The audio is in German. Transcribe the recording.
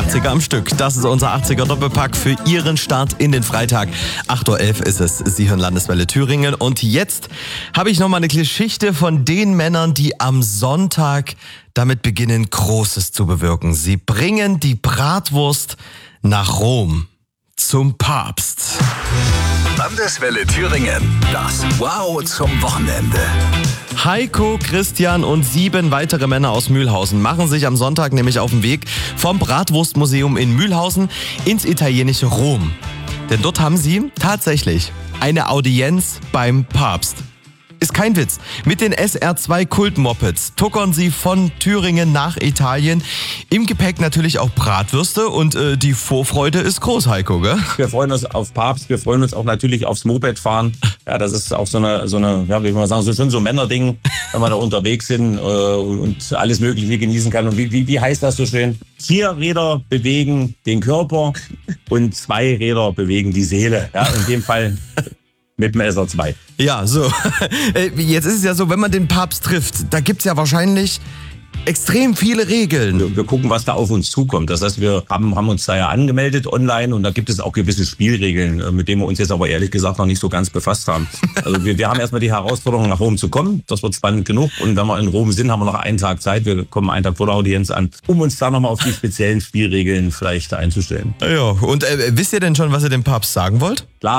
80er am Stück. Das ist unser 80er Doppelpack für Ihren Start in den Freitag. 8.11 Uhr ist es. Sie hören Landeswelle Thüringen. Und jetzt habe ich nochmal eine Geschichte von den Männern, die am Sonntag damit beginnen, Großes zu bewirken. Sie bringen die Bratwurst nach Rom zum Papst. Landeswelle Thüringen. Das Wow zum Wochenende. Heiko, Christian und 7 weitere Männer aus Mühlhausen machen sich am Sonntag nämlich auf den Weg vom Bratwurstmuseum in Mühlhausen ins italienische Rom. Denn dort haben sie tatsächlich eine Audienz beim Papst. Ist kein Witz. Mit den SR2 Kultmopeds tuckern sie von Thüringen nach Italien. Im Gepäck natürlich auch Bratwürste und die Vorfreude ist groß, Heiko, gell? Wir freuen uns auf Papst, wir freuen uns auch natürlich aufs Mopedfahren. Ja, das ist auch so eine, ja, wie soll man sagen, so ein Männerding, wenn wir da unterwegs sind und alles Mögliche genießen kann. Und wie heißt das so schön? 4 Räder bewegen den Körper und 2 Räder bewegen die Seele. Ja, in dem Fall mit dem SR2. Ja, so. Jetzt ist es ja so, wenn man den Papst trifft, da gibt's ja wahrscheinlich extrem viele Regeln. Wir gucken, was da auf uns zukommt. Das heißt, wir haben uns da ja angemeldet online und da gibt es auch gewisse Spielregeln, mit denen wir uns jetzt aber ehrlich gesagt noch nicht so ganz befasst haben. Also wir haben erstmal die Herausforderung, nach Rom zu kommen. Das wird spannend genug. Und wenn wir in Rom sind, haben wir noch einen Tag Zeit. Wir kommen einen Tag vor der Audienz an, um uns da nochmal auf die speziellen Spielregeln vielleicht einzustellen. Ja, und wisst ihr denn schon, was ihr dem Papst sagen wollt? Klar.